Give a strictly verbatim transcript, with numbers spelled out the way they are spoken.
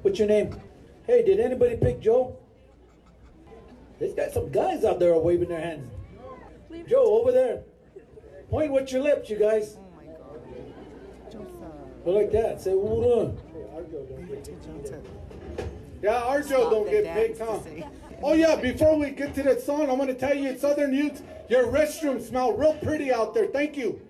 What's your name? Hey, did anybody pick Joe? There's got some guys out there are waving their hands. Joe, over there. Point with your lips, you guys. Oh my God. Go like that. Say, Ura. Yeah, our Joe don't get picked, huh? Oh yeah, before we get to that song, I want to tell you, Southern Youth, your restrooms smell real pretty out there. Thank you.